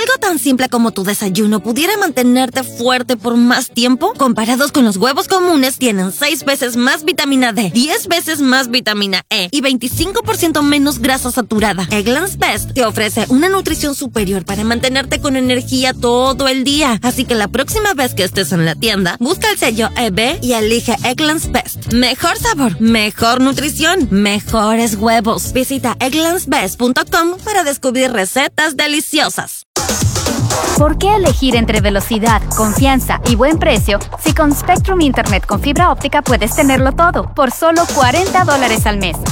algo tan simple como tu desayuno pudiera mantenerte fuerte por más tiempo, comparados con los huevos comunes, tienen 6 veces más vitamina D, 10 veces más vitamina E y 25% menos grasa saturada. Eggland's Best te ofrece una nutrición superior para mantenerte con energía todo el día. Así que la próxima vez que estés en la tienda, busca el sello EB y elige Eggland's Best. Mejor sabor, mejor nutrición, mejores huevos. Visita egglandsbest.com para descubrir recetas deliciosas. ¿Por qué elegir entre velocidad, confianza y buen precio si con Spectrum Internet con fibra óptica puedes tenerlo todo por solo $40 al mes?